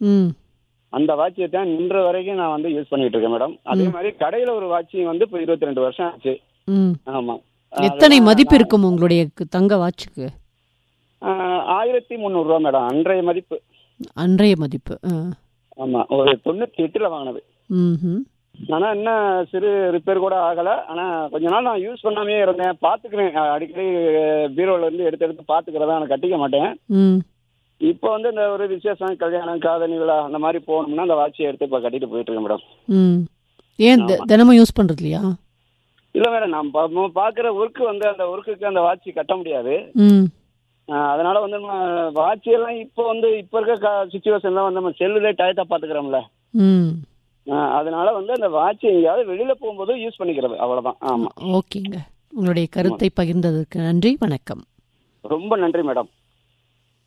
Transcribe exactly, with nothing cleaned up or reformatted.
ம் அந்த வாட்சியை தான் இன்று வரைக்கும் நான் வந்து யூஸ் பண்ணிட்டு இருக்கேன் மேடம். அதே மாதிரி கடையில ஒரு வாட்சி வந்து இப்போ இருபத்தி ரெண்டு வருஷம் ஆச்சு. ம் ஆமா. எத்தனை அதெல்லாம் மதிப்பு நான் இருக்கும் உங்களுடைய கு- தங்க வாட்சுக்கு? ஆயிரத்தி முந்நூறு ரூபா மேடம் அன்றைய மதிப்பு. அன்றைய மதிப்பு. ஆ. ஆமா, ஒரு தொண்ணூத்தி எட்டுல வாங்கினது. ம்ஹும். ஆனா என்ன சிறு ரிப்பேர் கூட ஆகல. ஆனா கொஞ்ச நாள் நான் யூஸ் பண்ணாமே இருந்தேன். பாத்துக்கிறேன், அடிக்கடி பீரோல இருந்து எடுத்து எடுத்து பாத்துக்கிறதா, நான் கட்டிக்க மாட்டேன். ம் இப்போ வந்து இந்த ஒரு விசேஷம், கல்யாணம், காதணி விழா அந்த மாதிரி போகணும்னா அந்த வாட்சியை எடுத்து இப்போ கட்டிட்டு போயிட்டு இருக்கேன் மேடம். ம் ஏன் தி- ஆமா. தினமும் யூஸ் பண்றது இல்லையா? இல்ல மேடம், நான் பா- நம்ம பாக்குற ஒர்க்கு வந்து அந்த ஒர்க்குக்கு அந்த வாட்சி கட்ட முடியாது. ம் ஆஹ் அதனால வந்து நம்ம வாட்சி எல்லாம் இப்போ வந்து இப்போ இருக்க சுச்சுவேஷன்லாம் வந்து நம்ம செல்லுலே டயத்தை பாத்துக்கிறோம்ல. ம் ஆஹ் அதனால வந்து அந்த வாட்சி எங்கேயாவது வெளியில போகும்போது யூஸ் பண்ணிக்கிறது, அவ்வளவுதான். ஆமா, ஓகேங்க. உங்களுடைய கருத்தை பகிர்ந்ததற்கு நன்றி. வணக்கம். ரொம்ப நன்றி மேடம்.